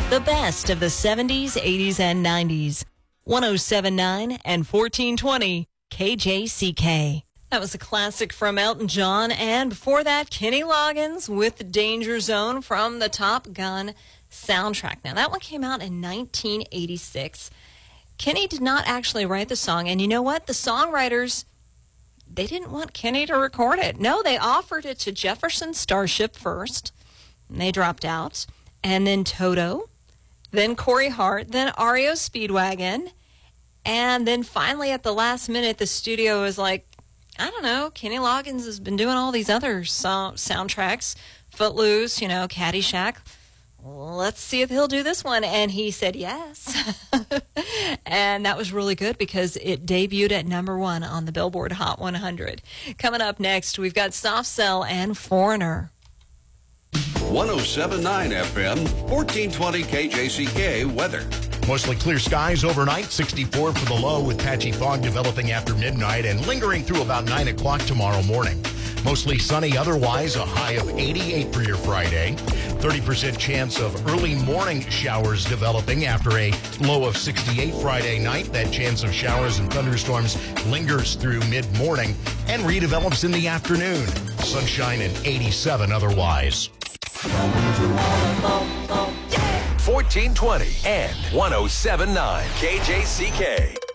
The best of the 70s, 80s, and 90s. 107.9 and 1420 KJCK. That was a classic from Elton John. And before that, Kenny Loggins with Danger Zone from the Top Gun soundtrack. Now, that one came out in 1986. Kenny did not actually write the song. And you know what? The songwriters, they didn't want Kenny to record it. No, they offered it to Jefferson Starship first. And they dropped out. And then Toto. Then Corey Hart. Then REO Speedwagon. And then finally at the last minute, the studio was like, I don't know, Kenny Loggins has been doing all these other soundtracks. Footloose, Caddyshack. Let's see if he'll do this one. And he said yes. And that was really good because it debuted at number 1 on the Billboard Hot 100. Coming up next, we've got Soft Cell and Foreigner. 107.9 FM, 1420 KJCK weather. Mostly clear skies overnight, 64 for the low with patchy fog developing after midnight and lingering through about 9 o'clock tomorrow morning. Mostly sunny otherwise, a high of 88 for your Friday. 30% chance of early morning showers developing after a low of 68 Friday night. That chance of showers and thunderstorms lingers through mid-morning and redevelops in the afternoon. Sunshine and 87 otherwise. 1420 and 107.9 KJCK.